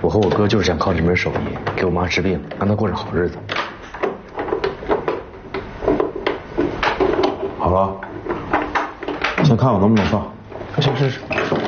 我和我哥就是想靠这门手艺给我妈治病，让她过上好日子。 好了，先看我能不能放。 行。